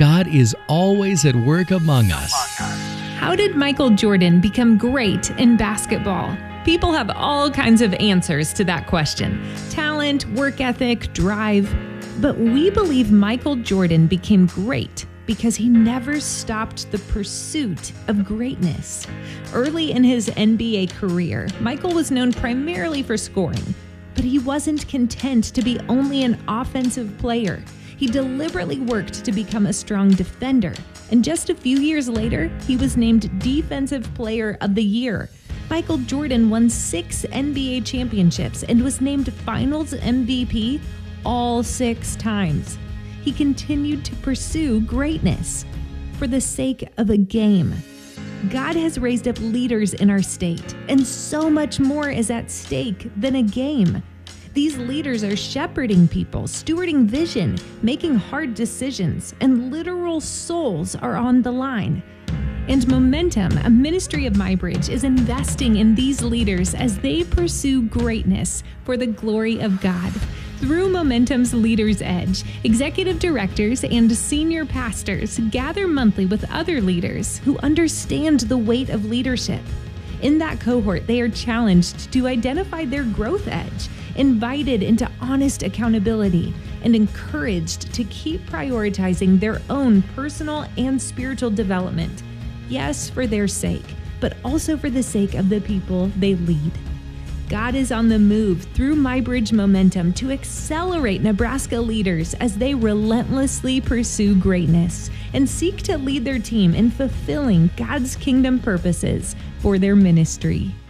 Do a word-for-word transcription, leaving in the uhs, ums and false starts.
God is always at work among us. How did Michael Jordan become great in basketball? People have all kinds of answers to that question. Talent, work ethic, drive. But we believe Michael Jordan became great because he never stopped the pursuit of greatness. Early in his N B A career, Michael was known primarily for scoring, but he wasn't content to be only an offensive player. He deliberately worked to become a strong defender, and just a few years later, he was named Defensive Player of the Year. Michael Jordan won six N B A championships and was named Finals M V P all six times. He continued to pursue greatness for the sake of a game. God has raised up leaders in our state, and so much more is at stake than a game. These leaders are shepherding people, stewarding vision, making hard decisions, and literal souls are on the line. And Momentum, a ministry of MyBridge, is investing in these leaders as they pursue greatness for the glory of God. Through Momentum's Leaders Edge, executive directors and senior pastors gather monthly with other leaders who understand the weight of leadership. In that cohort, they are challenged to identify their growth edge, invited into honest accountability, and encouraged to keep prioritizing their own personal and spiritual development. Yes, for their sake, but also for the sake of the people they lead. God is on the move through MyBridge Momentum to accelerate Nebraska leaders as they relentlessly pursue greatness and seek to lead their team in fulfilling God's kingdom purposes for their ministry.